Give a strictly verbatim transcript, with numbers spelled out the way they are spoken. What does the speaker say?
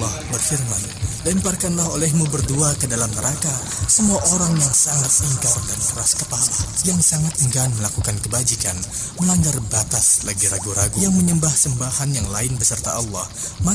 Allah berfirman, lemparkanlah olehmu berdua ke dalam neraka semua orang yang sangat ingkar dan keras kepala, yang sangat enggan melakukan kebajikan, melanggar batas lagi ragu-ragu, yang menyembah sembahan yang lain beserta Allah, maka